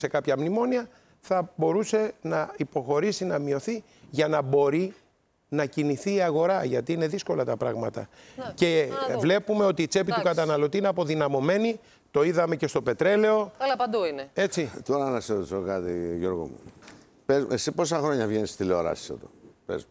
σε κάποια μνημόνια θα μπορούσε να υποχωρήσει, να μειωθεί για να μπορεί να κινηθεί η αγορά, γιατί είναι δύσκολα τα πράγματα. Ναι, και βλέπουμε ότι η τσέπη του καταναλωτή είναι αποδυναμωμένη. Το είδαμε και στο πετρέλαιο. Αλλά παντού είναι. Έτσι. Τώρα να σε ρωτήσω κάτι, Γιώργο μου. Εσύ πόσα χρόνια βγαίνεις στη τηλεόραση εδώ? Πες.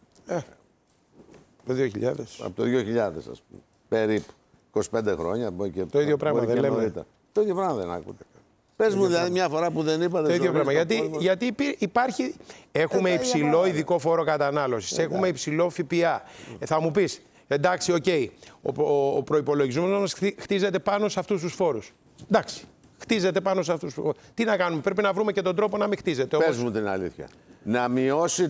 Το 2000. Από το 2000, ας πούμε. Περίπου. 25 χρόνια. Και το ίδιο πράγμα δεν λέμε. Το ίδιο πράγμα δεν ακούτε. Πες μου δηλαδή μια φορά που δεν είπατε. Το ίδιο πράγμα. Γιατί υπάρχει. Έχουμε υψηλό ειδικό φόρο κατανάλωσης. Έχουμε υψηλό ΦΠΑ. Θα μου πεις, εντάξει, οκ. Ο προϋπολογισμός χτίζεται πάνω σε αυτούς τους φόρους. Εντάξει. Χτίζεται πάνω σε αυτούς τους φόρους. Τι να κάνουμε, πρέπει να βρούμε και τον τρόπο να μην χτίζεται. Πες μου την αλήθεια. Να μειώσει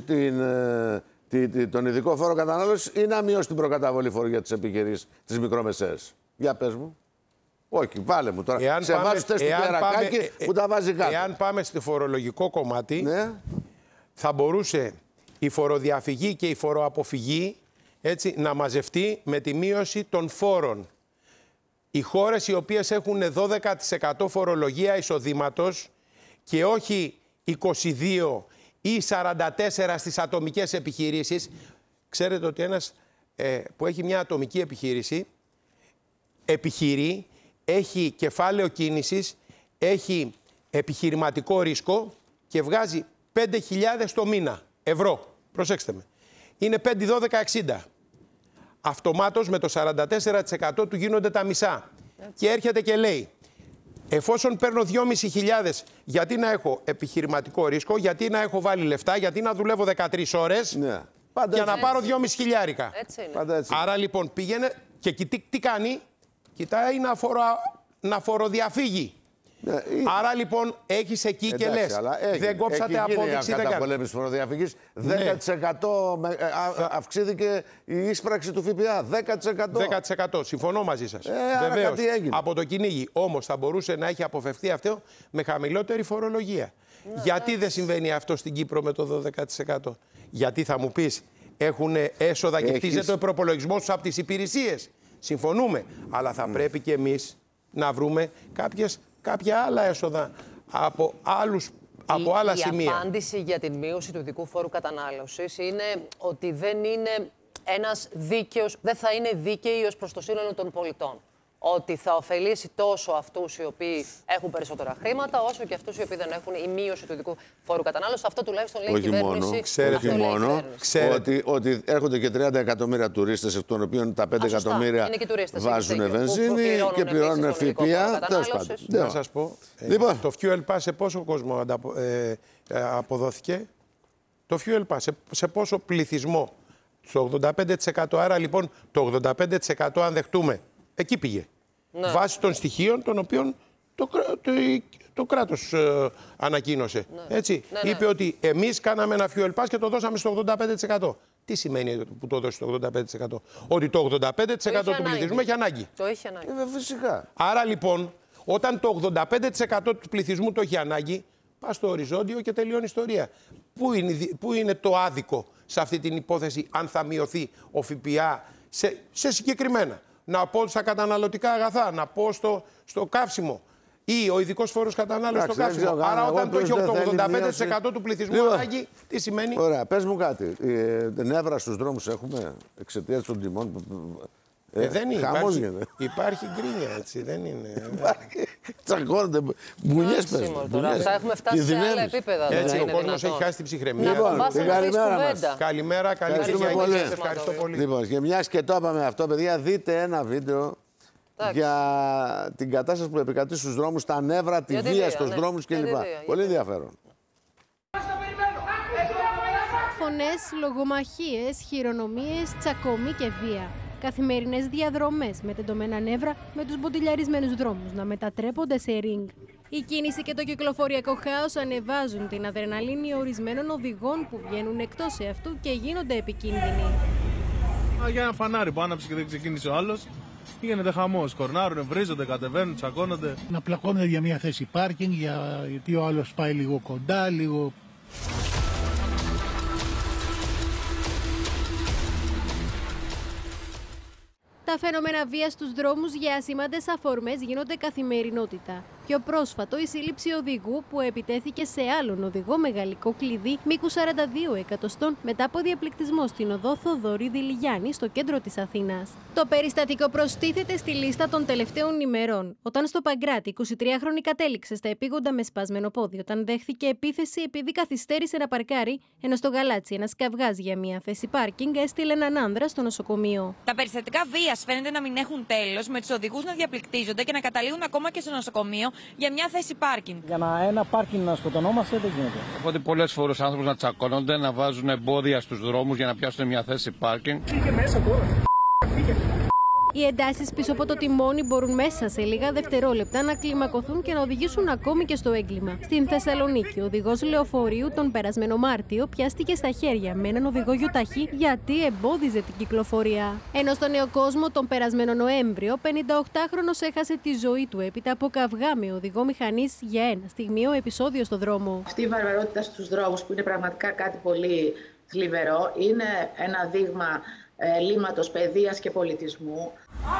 τον ειδικό φόρο κατανάλωσης ή να μειώσει την προκαταβολή φόρου για τις επιχειρήσεις, τις μικρομεσαίες? Για πες μου. Όχι, βάλε μου τώρα. Σε βάζω στο κερακάκι που τα βάζει κάτω. Εάν πάμε στο φορολογικό κομμάτι, ναι, θα μπορούσε η φοροδιαφυγή και η φοροαποφυγή έτσι, να μαζευτεί με τη μείωση των φόρων. Οι χώρες οι οποίες έχουν 12% φορολογία εισοδήματος και όχι 22% ή 44% στις ατομικές επιχειρήσεις. Ξέρετε ότι ένας που έχει μια ατομική επιχείρηση επιχειρεί, έχει κεφάλαιο κίνησης, έχει επιχειρηματικό ρίσκο και βγάζει 5.000 το μήνα ευρώ. Προσέξτε με. Είναι 5, 12, 60. Αυτομάτως με το 44% του γίνονται τα μισά. Έτσι. Και έρχεται και λέει, εφόσον παίρνω 2.500, γιατί να έχω επιχειρηματικό ρίσκο, γιατί να έχω βάλει λεφτά, γιατί να δουλεύω 13 ώρες, ναι, για να πάρω 2.500. Άρα λοιπόν πήγαινε και τι κάνει? Κοιτάει να φοροδιαφύγει. Ναι, άρα λοιπόν έχεις εκεί, εντάξει, και λες, δεν κόψατε απόδειξη. Δεν καταπολέμηση φοροδιαφυγής. 10% ναι, αυξήθηκε η είσπραξη του ΦΠΑ. 10%. 10%. Συμφωνώ μαζί σας. Βεβαίως. Από το κυνήγι. Όμως θα μπορούσε να έχει αποφευθεί αυτό με χαμηλότερη φορολογία. Ναι, γιατί δεν συμβαίνει αυτό στην Κύπρο με το 12%? Γιατί θα μου πεις, έχουν έσοδα και χτίζεται ο προπολογισμός τους από τις υπηρεσίες. Συμφωνούμε. Αλλά θα πρέπει και εμείς να βρούμε κάποια άλλα έσοδα από άλλα σημεία. Η απάντηση για την μείωση του ειδικού φόρου κατανάλωσης είναι ότι δεν θα είναι δίκαιη ως προς το σύνολο των πολιτών. Ότι θα ωφελήσει τόσο αυτούς οι οποίοι έχουν περισσότερα χρήματα, όσο και αυτούς οι οποίοι δεν έχουν. Η μείωση του ειδικού φόρου κατανάλωσης. Αυτό τουλάχιστον λέει η κυβέρνηση. Ότι έρχονται και 30 εκατομμύρια τουρίστες, εκ των οποίων τα 5 εκατομμύρια βάζουν βενζίνη και πληρώνουν ΦΠΑ. Τέλος πάντων. Να σας πω, το Fuel Pass σε πόσο κόσμο αποδόθηκε? Το Fuel Pass σε πόσο πληθυσμό? Στο 85%. Άρα λοιπόν το 85% αν δεχτούμε, εκεί πήγε. Ναι. Βάσει των στοιχείων των οποίων το κράτος ανακοίνωσε. Ναι. Έτσι. Ναι, είπε ότι εμείς κάναμε ένα fuel pass και το δώσαμε στο 85%. Τι σημαίνει που το δώσει στο 85%? Ότι το 85% του πληθυσμού έχει ανάγκη. Το έχει ανάγκη. Φυσικά. Άρα λοιπόν, όταν το 85% του πληθυσμού το έχει ανάγκη, πας στο οριζόντιο και τελειώνει η ιστορία. Πού είναι το άδικο σε αυτή την υπόθεση, αν θα μειωθεί ο ΦΠΑ σε συγκεκριμένα? Να πω στα καταναλωτικά αγαθά, να πω στο καύσιμο ή ο ειδικός φόρος κατανάλωσης στο καύσιμο. Άρα όταν το έχει το 85% του πληθυσμού ανάγκη, τι σημαίνει? Ωραία, πες μου κάτι. Νεύρα στους δρόμους έχουμε εξαιτίας των τιμών? Δεν είναι. Υπάρχει γκρίνια, έτσι, δεν είναι. Τσακώνονται, μπουνιές παίζουν. Αυτά έχουμε φτάσει σε άλλα επίπεδα. Έτσι, ο κόσμος έχει χάσει την ψυχραιμία. Καλημέρα, καλή Κυριακή. Ευχαριστώ πολύ. Λοιπόν, και μιας και το είπαμε αυτό, παιδιά, δείτε ένα βίντεο για την κατάσταση που επικρατεί στους δρόμους, τα νεύρα, τη βία στους δρόμους κλπ. Πολύ ενδιαφέρον. Φωνές, λογομαχίες, χειρονομίες, τσακωμοί και βία. Καθημερινές διαδρομές με τεντωμένα νεύρα, με τους μποτιλιαρισμένους δρόμους να μετατρέπονται σε ring. Η κίνηση και το κυκλοφοριακό χάος ανεβάζουν την αδρεναλίνη ορισμένων οδηγών που βγαίνουν εκτός εαυτού και γίνονται επικίνδυνοι. Για ένα φανάρι που άναψε και δεν ξεκίνησε ο άλλος, γίνεται χαμός. Κορνάρουν, βρίζονται, κατεβαίνουν, τσακώνονται. Να πλακώνονται για μια θέση πάρκινγκ, γιατί ο άλλος πάει λίγο κοντά, λίγο. Τα φαινόμενα βίας στους δρόμους για ασήμαντες αφορμές γίνονται καθημερινότητα. Πιο πρόσφατο, η σύλληψη οδηγού που επιτέθηκε σε άλλον οδηγό με γαλλικό κλειδί μήκους 42 εκατοστών μετά από διαπληκτισμό στην οδό Θοδωρή Δηλιγιάννη στο κέντρο της Αθήνας. Το περιστατικό προστίθεται στη λίστα των τελευταίων ημερών, όταν στο Παγκράτη 23χρονη κατέληξε στα επίγοντα με σπασμένο πόδι όταν δέχθηκε επίθεση επειδή καθυστέρησε να παρκάρει, ενώ στο Γαλάτσι ένας καυγάς για μια θέση πάρκινγκ έστειλε έναν άνδρα στο νοσοκομείο. Τα περιστατικά βίας φαίνεται να μην έχουν τέλος, με τους οδηγούς να διαπληκτίζονται και να καταλήγουν ακόμα και στο νοσοκομείο για μια θέση πάρκινγκ. Για ένα πάρκινγκ να σκοτωνόμαστε δεν γίνεται. Οπότε πολλές φορές άνθρωποι να τσακώνονται, να βάζουν εμπόδια στους δρόμους για να πιάσουν μια θέση πάρκινγκ. Φύγε μέσα τώρα. Φύγε. Οι εντάσεις πίσω από το τιμόνι μπορούν μέσα σε λίγα δευτερόλεπτα να κλιμακωθούν και να οδηγήσουν ακόμη και στο έγκλημα. Στην Θεσσαλονίκη, ο οδηγός λεωφορείου τον περασμένο Μάρτιο πιάστηκε στα χέρια με έναν οδηγό γιοταχή γιατί εμπόδιζε την κυκλοφορία. Ενώ στο Νέο Κόσμο, τον περασμένο Νοέμβριο, 58χρονος έχασε τη ζωή του έπειτα από καυγά με οδηγό μηχανής για ένα στιγμιαίο επεισόδιο στο δρόμο. Αυτή η βαρβαρότητα στους δρόμους, που είναι πραγματικά κάτι πολύ θλιβερό, είναι ένα δείγμα ελλείμματος παιδείας και πολιτισμού.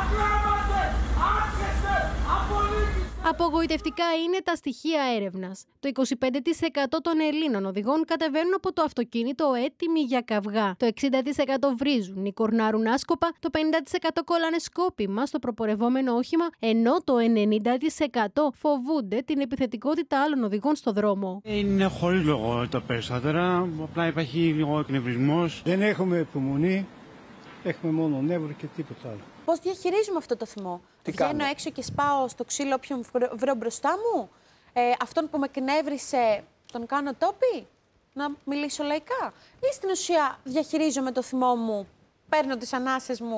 Απογοητευτικά είναι τα στοιχεία έρευνας. Το 25% των Ελλήνων οδηγών κατεβαίνουν από το αυτοκίνητο έτοιμοι για καυγά. Το 60% βρίζουν ή κορνάρουν άσκοπα, το 50% κολλάνε σκόπιμα στο προπορευόμενο όχημα, ενώ το 90% φοβούνται την επιθετικότητα άλλων οδηγών στο δρόμο. Είναι χωρίς λόγο τα περισσότερα, απλά υπάρχει λίγο εκνευρισμός. Δεν έχουμε υπομονή, έχουμε μόνο νεύρο και τίποτα άλλο. Πώς διαχειρίζουμε αυτό το θυμό? Βγαίνω έξω και σπάω στο ξύλο όποιον βρω μπροστά μου? Αυτόν που με εκνεύρισε τον κάνω τόπι? Να μιλήσω λαϊκά? Ή στην ουσία διαχειρίζομαι το θυμό μου, παίρνω τις ανάσες μου?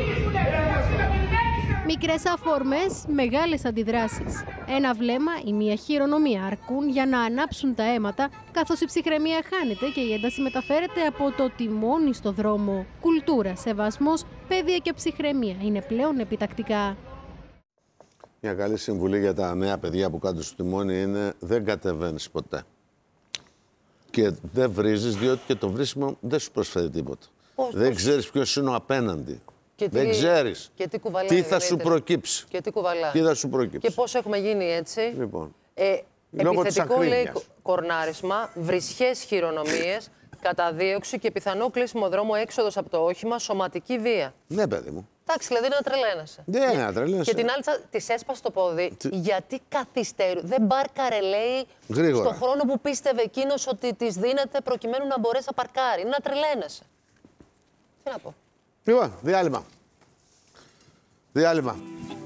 Μικρές αφορμές, μεγάλες αντιδράσεις. Ένα βλέμμα ή μια χειρονομία αρκούν για να ανάψουν τα αίματα, καθώς η ψυχραιμία χάνεται και η ένταση μεταφέρεται από το τιμόνι στο δρόμο. Κουλτούρα, σεβασμός, παιδεία και ψυχραιμία είναι πλέον επιτακτικά. Μια καλή συμβουλή για τα νέα παιδιά που κάτω στο τιμόνι είναι δεν κατεβαίνεις ποτέ. Και δεν βρίζεις, διότι και το βρίσιμο δεν σου προσφέρει τίποτα. Δεν ξέρεις ποιος είναι ο απέναντι. Δεν ξέρεις τι θα σου προκύψει. Και τι κουβαλάει. Τι θα σου προκύψει. Και πώς έχουμε γίνει έτσι. Λοιπόν, επιθετικό λέει κορνάρισμα, βρισχές χειρονομίες, καταδίωξη και πιθανό κλείσιμο δρόμου, έξοδος από το όχημα, σωματική βία. Ναι, παιδί μου. Εντάξει, δηλαδή να τρελαίνεσαι. Ναι, να τρελαίνεσαι. Και την άλλη της έσπασε το πόδι. Γιατί καθυστερούν? Δεν μπάρκαρε, λέει, γρήγορα, στον χρόνο που πίστευε εκείνος ότι της δίνεται προκειμένου να μπορέσει να παρκάρει. Είναι να τρελαίνεσαι. Τι να πω. Λοιπόν, διάλειμμα.